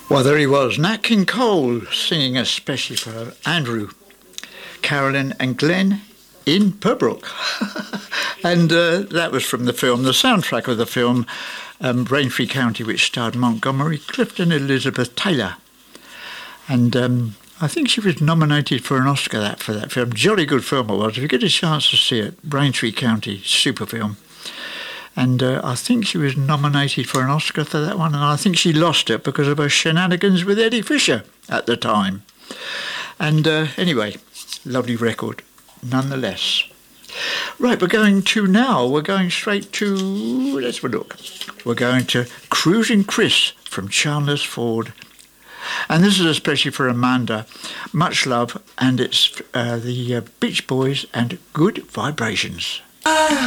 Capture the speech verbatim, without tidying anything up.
Well, there he was, Nat King Cole, singing especially for Andrew, Carolyn and Glenn in Pembroke. and uh, that was from the film, the soundtrack of the film, um, Braintree County, which starred Montgomery Clift and Elizabeth Taylor. And um, I think she was nominated for an Oscar that for that film. Jolly good film it was. If you get a chance to see it, Braintree County, super film. And uh, I think she was nominated for an Oscar for that one, and I think she lost it because of her shenanigans with Eddie Fisher at the time. And uh, anyway, lovely record, nonetheless. Right, we're going to now, we're going straight to, let's have a look. We're going to Cruising Chris from Chandler's Ford. And this is especially for Amanda. Much love, and it's uh, the uh, Beach Boys and Good Vibrations.